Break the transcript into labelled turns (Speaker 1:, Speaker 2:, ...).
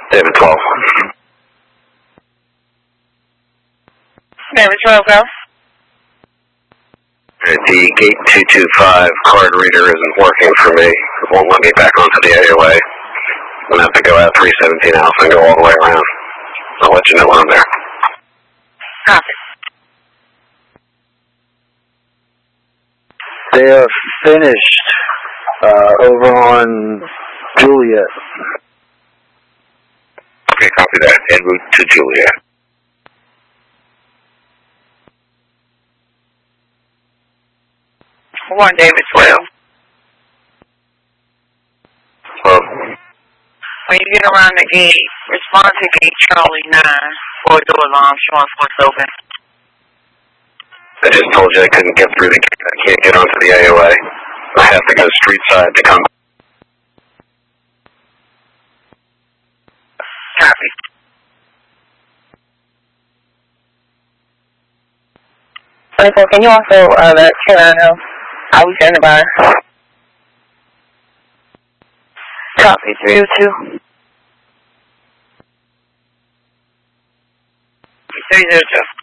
Speaker 1: David 12.
Speaker 2: David 12, go.
Speaker 1: The gate 225 card reader isn't working for me. It won't let me back onto the AOA. I'm going to have to go out 317 Alpha and go all the way around. I'll let you know when I'm there.
Speaker 2: Copy.
Speaker 3: They are finished over on Juliet.
Speaker 1: Okay, copy that. En route to Juliet.
Speaker 2: One David 12.
Speaker 1: Well,
Speaker 2: When you get around the gate, respond to gate Charlie 9 for a door alarm showing force open.
Speaker 1: I just told you I couldn't get through the gate. I can't get onto the AOA. I have to go street side to come.
Speaker 2: Copy. So can you also let Carolina know how we standing by? Copy 302. 302.